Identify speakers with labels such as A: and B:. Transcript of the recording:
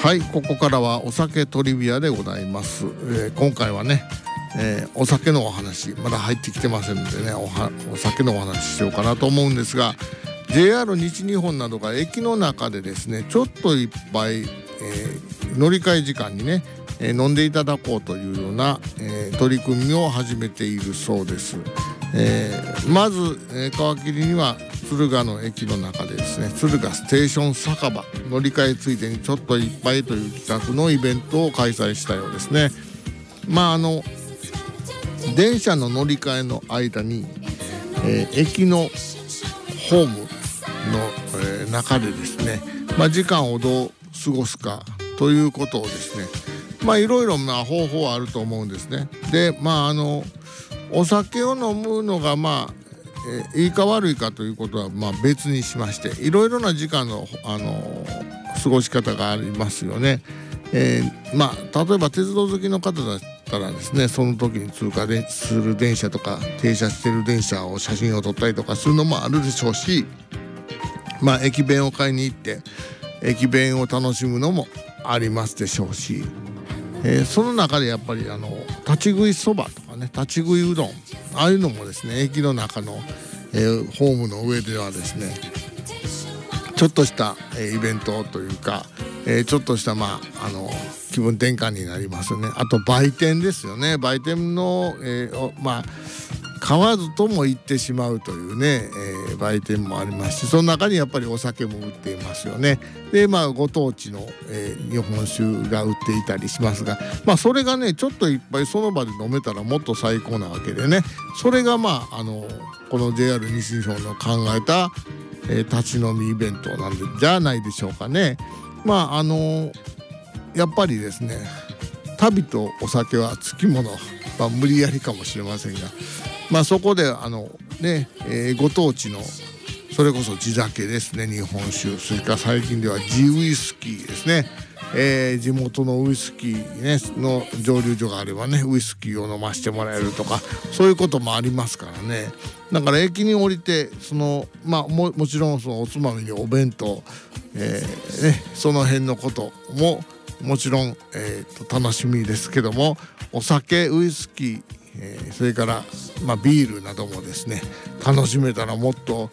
A: はい、ここからはお酒トリビアでございます。今回はね、お酒のお話まだ入ってきてませんのでね、お酒のお話しようかなと思うんですが、 JR 西日本などが駅の中でですね、ちょっといっぱい、乗り換え時間にね、飲んでいただこうというような、取り組みを始めているそうです。まず、皮切りには敦賀の駅の中でですね、敦賀ステーション酒場乗り換えついでにちょっと一杯という企画のイベントを開催したようですね。電車の乗り換えの間に、駅のホームの、中でですね、時間をどう過ごすかということをですね、いろいろな方法はあると思うんですね。でお酒を飲むのがいいか悪いかということは別にしまして、いろいろな時間の、過ごし方がありますよね。例えば鉄道好きの方だったらですね、その時に通過する電車とか停車している電車を写真を撮ったりとかするのもあるでしょうし、駅弁を買いに行って駅弁を楽しむのもありますでしょうし、その中でやっぱり立ち食いそばとかね、立ち食いうどん、ああいうのもですね、駅の中の、ホームの上ではですね、ちょっとした、イベントというか、ちょっとした気分転換になりますね。あと売店ですよね。売店の、買わずとも行ってしまうというね、売店もありますし、その中にやっぱりお酒も売っていますよね。でご当地の、日本酒が売っていたりしますが、それがねちょっといっぱいその場で飲めたらもっと最高なわけでね、それがこの JR 西日本の考えた、立ち飲みイベントなんでじゃないでしょうかね。やっぱりですね、旅とお酒はつきもの、無理やりかもしれませんが、そこでご当地のそれこそ地酒ですね、日本酒、それから最近では地ウイスキーですね、地元のウイスキー、ね、の蒸留所があればね、ウイスキーを飲ませてもらえるとか、そういうこともありますからね。だから駅に降りてもちろんそのおつまみにお弁当、その辺のことももちろん、楽しみですけども、お酒、ウイスキー、それからビールなどもですね楽しめたらもっと